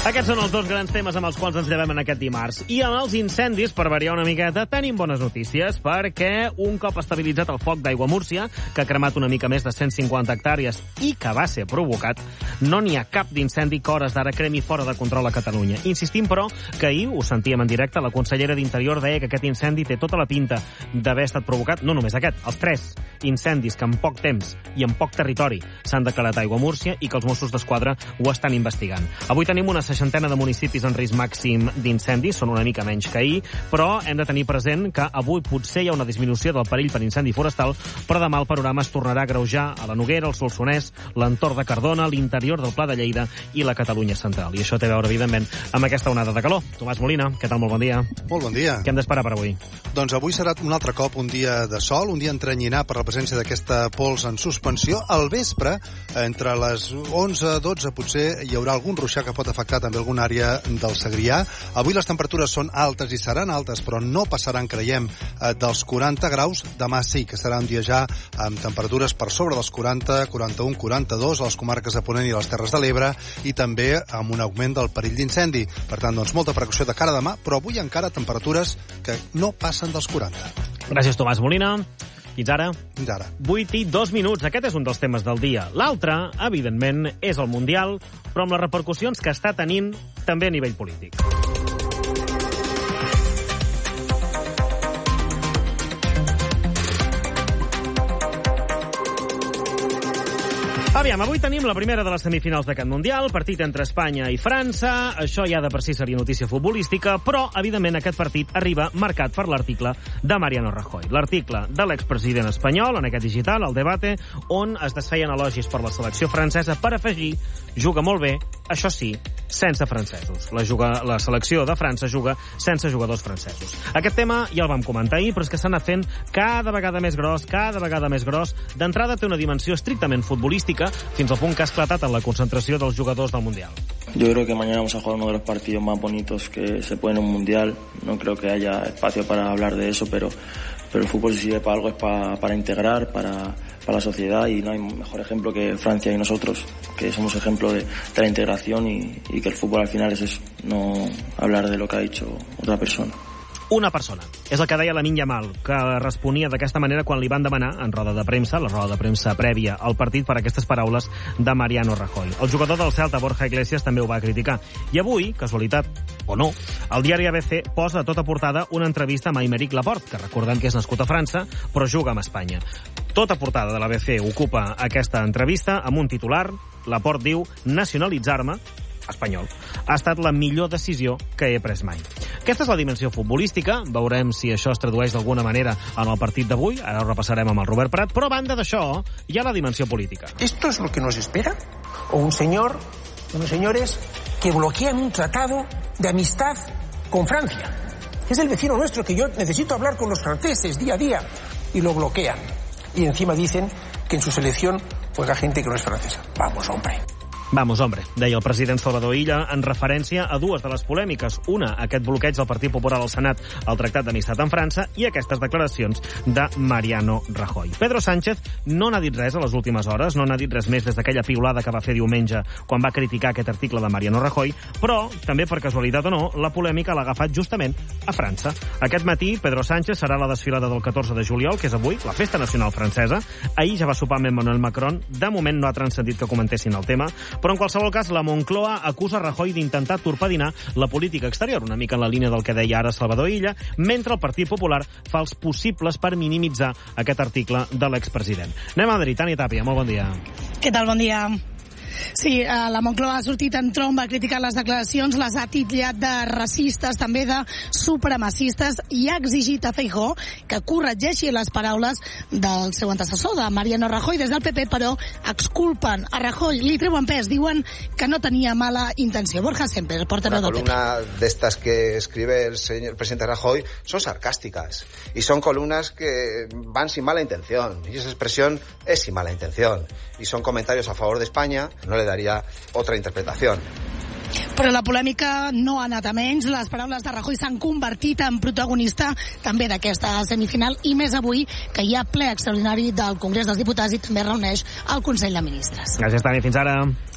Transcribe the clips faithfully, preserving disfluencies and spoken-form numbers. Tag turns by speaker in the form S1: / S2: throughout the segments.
S1: Aquests són els dos grans temes amb els quals ens llevem en aquest dimarts. I amb els incendis, per variar una miqueta, tenim bones notícies, perquè un cop estabilitzat el foc d'aigua a Múrcia, que ha cremat una mica més de cent cinquanta hectàrees i que va ser provocat, no n'hi ha cap d'incendi que hores d'ara cremi fora de control a Catalunya. Insistim, però, que ahir, ho sentíem en directe, la consellera d'Interior deia que aquest incendi té tota la pinta d'haver estat provocat, no només aquest, els tres incendis que en poc temps i en poc territori s'han declarat aigua a Múrcia i que els Mossos d'Esquadra ho estan investigant. Avui tenim una seixantena de municipis en risc màxim d'incendis, són una mica menys que ahir, però hem de tenir present que avui potser hi ha una disminució del perill per incendi forestal, però demà el panorama es tornarà a greujar a la Noguera, el Solsonès, l'entorn de Cardona, l'interior del Pla de Lleida i la Catalunya central. I això té a veure, evidentment, amb aquesta onada de calor. Tomàs Molina, què tal? Molt bon dia.
S2: Molt bon dia.
S1: Què hem d'esperar per avui?
S2: Doncs avui serà un altre cop un dia de sol, un dia entranyinar per la presència d'aquesta pols en suspensió. Al vespre, entre les onze, dotze, potser hi haurà algun ruixar que pot afectar també alguna àrea del Segrià. Avui les temperatures són altes i seran altes, però no passaran, creiem, dels quaranta graus. Demà sí que serà un dia ja amb temperatures per sobre dels quaranta, quaranta-u, quaranta-dos a les comarques de Ponent i les Terres de l'Ebre, i també amb un augment del perill d'incendi. Per tant, doncs, molta precaució de cara a demà, però avui encara temperatures que no passen dels quaranta.
S1: Gràcies, Tomàs Molina. Fins ara?
S2: Fins ara.
S1: vuit i dos minuts. Aquest és un dels temes del dia. L'altre, evidentment, és el Mundial, però amb les repercussions que està tenint també a nivell polític. Aviam, avui tenim la primera de les semifinals d'aquest Mundial, partit entre Espanya i França. Això ja de per si seria notícia futbolística, però, evidentment, aquest partit arriba marcat per l'article de Mariano Rajoy. L'article de l'expresident espanyol, en aquest digital, el Debate, on es desfeien elogis per la selecció francesa per afegir, juga molt bé, això sí, sense francesos. La, juga, la selecció de França juga sense jugadors francesos. Aquest tema ja el vam comentar ahir, però és que s'ha anat fent cada vegada més gros, cada vegada més gros. D'entrada té una dimensió estrictament futbolística, fins al punt que ha esclatat en la concentració dels jugadors del Mundial.
S3: Yo creo que mañana vamos a jugar uno de los partidos más bonitos que se puede en un Mundial. No creo que haya espacio para hablar de eso, pero, pero el fútbol si sirve para algo es para, para integrar, para, para la sociedad, y no hay mejor ejemplo que Francia y nosotros, que somos ejemplo de, de la integración y, y que el fútbol al final es eso, no hablar de lo que ha dicho otra persona.
S1: Una persona. És el que deia Lamine Yamal, que responia d'aquesta manera quan li van demanar, en roda de premsa, la roda de premsa prèvia al partit, per aquestes paraules de Mariano Rajoy. El jugador del Celta, Borja Iglesias, també ho va criticar. I avui, casualitat o no, el diari A B C posa a tota portada una entrevista amb Aymeric Laporte, que recordem que és nascut a França, però juga amb Espanya. Tota portada de l'A B C ocupa aquesta entrevista amb un titular. Laporte diu: nacionalitzar-me, espanyol, ha estat la millor decisió que he pres mai. Aquesta és la dimensió futbolística, veurem si això es tradueix d'alguna manera en el partit d'avui, ara ho repassarem amb el Robert Prat, però a banda d'això hi ha la dimensió política.
S4: ¿Esto es lo que nos espera? ¿O un señor, unos señores que bloquean un tratado de amistad con Francia? Es el vecino nuestro que yo necesito hablar con los franceses día a día y lo bloquean. Y encima dicen que en su selección juega gente que no es francesa. Vamos, hombre.
S1: Vamos, hombre, deia el president Salvador Illa en referència a dues de les polèmiques. Una, aquest bloqueig del Partit Popular al Senat al Tractat d'Amistat amb França, i aquestes declaracions de Mariano Rajoy. Pedro Sánchez no n'ha dit res a les últimes hores, no n'ha dit res més des d'aquella piulada que va fer diumenge quan va criticar aquest article de Mariano Rajoy, però, també per casualitat o no, la polèmica l'ha agafat justament a França. Aquest matí, Pedro Sánchez serà la desfilada del catorze de juliol, que és avui, la festa nacional francesa. Ahir ja va sopar amb Emmanuel Macron, de moment no ha transcendit que comentessin el tema, però en qualsevol cas la Moncloa acusa Rajoy d'intentar torpedinar la política exterior, una mica en la línia del que deia ara Salvador Illa, mentre el Partit Popular fa els possibles per minimitzar aquest article de l'expresident. Anem a Madrid. Tània Tàpia, molt bon dia.
S5: Què tal? Bon dia. Sí, la Moncloa ha sortit en tromba, ha criticat les declaracions, les ha titllat de racistes, també de supremacistes, i ha exigit a Feijóo que corregeixi les paraules del seu antecessor, de Mariano Rajoy. Des del P P, però, exculpen a Rajoy, li treuen pes, diuen que no tenia mala intenció. Borja Semper, el portaveu del P P.
S6: Una columna de estas que escribe el señor el presidente Rajoy son sarcásticas y son columnas que van sin mala intención, y esa expresión es sin mala intención, y son comentarios a favor de España. No le daria otra interpretació.
S5: Però la polèmica no ha anat a menys. Les paraules de Rajoy s'han convertit en protagonista també d'aquesta semifinal, i més avui, que hi ha ple extraordinari del Congrés dels Diputats i també reuneix el Consell de Ministres.
S1: Gràcies, Tani. Fins ara.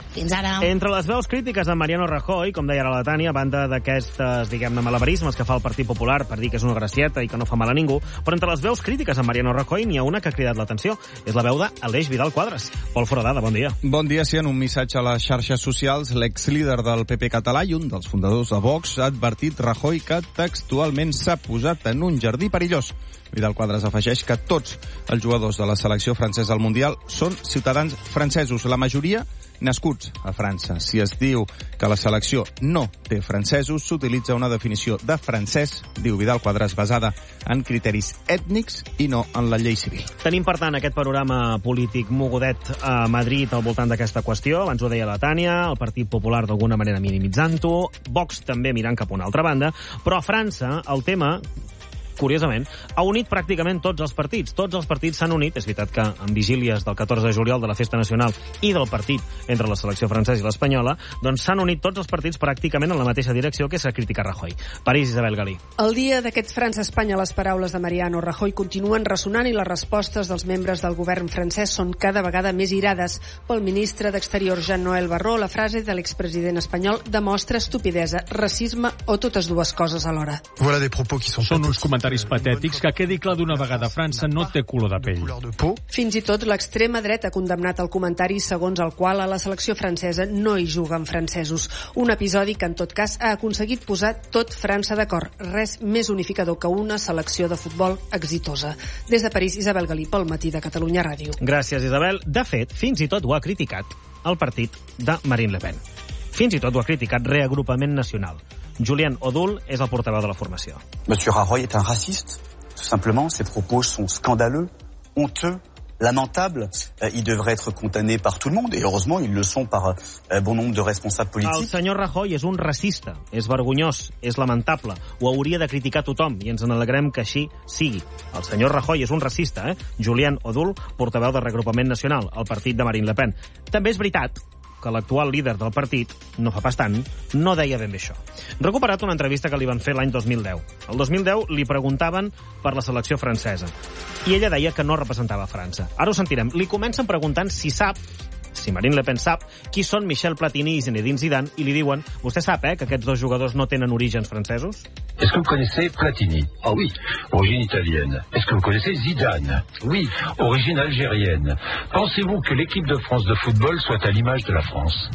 S5: Fins ara.
S1: Entre les veus crítiques de Mariano Rajoy, com deia ara la Tània, a banda d'aquestes, diguem-ne, malabarismes que fa el Partit Popular per dir que és una gracieta i que no fa mal a ningú, però entre les veus crítiques a Mariano Rajoy n'hi ha una que ha cridat l'atenció. És la veu d'Aleix Vidal Quadras. Pol Foradada, bon dia.
S7: Bon dia. Sí, en un missatge a les xarxes socials, l'exlíder del P P català i un dels fundadors de Vox ha advertit Rajoy que textualment s'ha posat en un jardí perillós. Vidal Quadras afegeix que tots els jugadors de la selecció francesa al Mundial són ciutadans francesos, la majoria nascuts a França. Si es diu que la selecció no té francesos, s'utilitza una definició de francès, diu Vidal Quadras, basada en criteris ètnics i no en la llei civil.
S1: Tenim, per tant, aquest panorama polític mogudet a Madrid al voltant d'aquesta qüestió. Abans ho deia la Tània, el Partit Popular d'alguna manera minimitzant-ho, Vox també mirant cap a una altra banda, però a França el tema, curiosament, ha unit pràcticament tots els partits. Tots els partits s'han unit. És veritat que en vigílies del catorze de juliol de la Festa Nacional i del partit entre la selecció francesa i l'espanyola, doncs s'han unit tots els partits pràcticament en la mateixa direcció, que és a criticar Rajoy. París, Isabel Galí.
S8: El dia d'aquest França-Espanya, les paraules de Mariano Rajoy continuen ressonant i les respostes dels membres del govern francès són cada vegada més irades. Pel ministre d'Exterior, Jean-Noël Barrot, la frase de l'expresident espanyol demostra estupidesa, racisme o totes dues coses alhora.
S9: Voilà des propos qui sont Són uns comentaris patètics. Que quedi clar d'una vegada, França no té color de pell.
S8: Fins i tot l'extrema dreta ha condemnat el comentari segons el qual a la selecció francesa no hi juguen francesos. Un episodi que en tot cas ha aconseguit posar tot França d'acord. Res més unificador que una selecció de futbol exitosa. Des de París, Isabel Galí, pel Matí de Catalunya Ràdio.
S1: Gràcies, Isabel. De fet, fins i tot ho ha criticat el partit de Marine Le Pen. Fins i tot ho ha criticat Reagrupament Nacional. Julien Odoul és el portaveu de la formació.
S10: Monsieur Rajoy est un raciste, tout simplement. Ses propos sont scandaleux, honteux, lamentables. Euh, il devrait être condamné par tout le monde, et heureusement, ils le sont par euh, bon nombre de responsables politiques.
S1: El senyor Rajoy és un racista, és vergonyós, és lamentable. Ho hauria de criticar tothom, i ens n'alegrem que així sigui. El senyor Rajoy és un racista, eh? Julien Odoul, portaveu del Reagrupament Nacional, el partit de Marine Le Pen. També és veritat que l'actual líder del partit, no fa pas tant, no deia ben bé això. Recuperat una entrevista que li van fer l'any dos mil deu. El dos mil deu li preguntaven per la selecció francesa i ella deia que no representava França. Ara ho sentirem. Li comencen preguntant si sap, si Marine Le Pen sap, qui són Michel Platini i Zinedine Zidane, i li diuen, vostè sap, eh, que aquests dos jugadors no tenen orígens francesos?
S11: Est-ce que vous connaissez Platini? Ah oui, origine italienne. Est-ce que vous connaissez Zidane? Oui, origine algérienne. Pensez-vous que l'équipe de France de football soit à l'image de la France?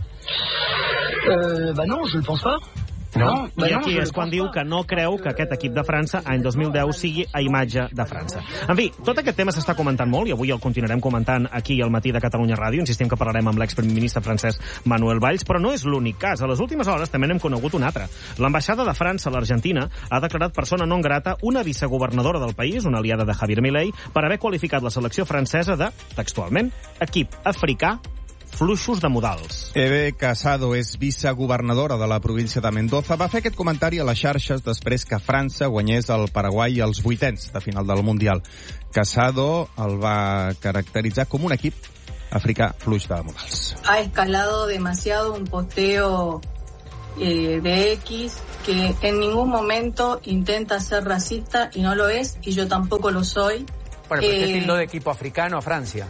S12: Euh, bah non, je ne le pense pas.
S1: No? I aquí és quan diu que no creu que aquest equip de França, any dos mil deu, sigui a imatge de França. En fi, tot aquest tema s'està comentant molt, i avui el continuarem comentant aquí al Matí de Catalunya Ràdio. Insistim que parlarem amb l'exprimer ministre francès Manuel Valls, però no és l'únic cas. A les últimes hores també n'hem conegut un altre. L'ambaixada de França a l'Argentina ha declarat persona non grata una vicegovernadora del país, una aliada de Javier Milei, per haver qualificat la selecció francesa de, textualment, equip africà fluixos de modals.
S7: Eve Casado és vicegovernadora de la província de Mendoza. Va fer aquest comentari a les xarxes després que França guanyés el Paraguai als vuitens de final del Mundial. Casado el va caracteritzar com un equip africà fluix de modals.
S13: Ha escalado demasiado un posteo eh, de X que en ningún momento intenta ser racista y no lo es, y yo tampoco lo soy.
S14: Bueno, pero eh, ¿qué tildó de equipo africano a Francia?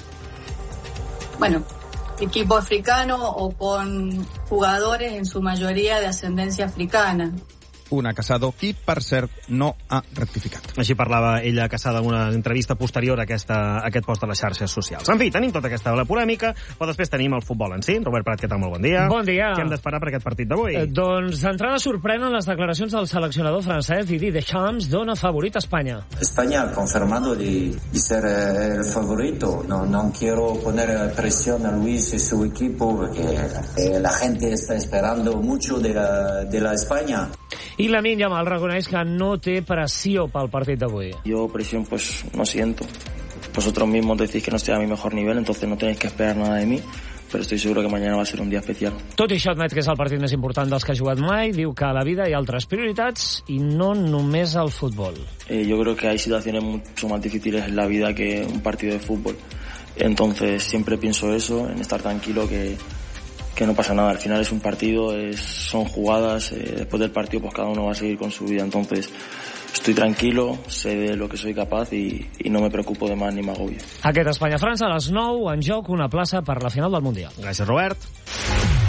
S13: Bueno, equipo africano o con jugadores en su mayoría de ascendencia africana.
S7: Una Casado, qui, per cert, no ha rectificat.
S1: Així parlava ella, Casada, en una entrevista posterior a, aquesta, a aquest post de les xarxes socials. En fi, tenim tota aquesta la polèmica, però després tenim el futbol en si. Robert Prat, què tal? Molt bon dia.
S15: Bon dia.
S1: Què hem d'esperar per aquest partit d'avui?
S15: Eh, doncs d'entrada sorprenen les declaracions del seleccionador francès Didier Deschamps, dona favorit a Espanya.
S16: España ha confirmado de, de ser el favorito. No, no quiero poner presión a Luis y su equipo porque eh, la gente está esperando mucho de la, de la España.
S15: I Lamine Yamal reconeix que no té pressió pel partit d'avui.
S3: Yo presión pues no siento. Vosotros mismos decís que no estoy a mi mejor nivel, entonces no tenéis que esperar nada de mí, pero estoy seguro que mañana va a ser un día especial.
S15: Tot i això admet que és el partit més important dels que ha jugat mai, diu que a la vida hi ha altres prioritats i no només el futbol.
S3: Eh, yo creo que hay situaciones mucho más difíciles en la vida que un partido de fútbol. Entonces siempre pienso eso, en estar tranquilo, que que no pasa nada, al final es un partido, es, son jugadas, eh, después del partido pues cada uno va a seguir con su vida, entonces estoy tranquilo, sé de lo que soy capaz y, y no me preocupo de más ni me agobio.
S15: Aquest Espanya-França a les nou, en joc una plaça per la final del Mundial.
S1: Gràcies, Robert.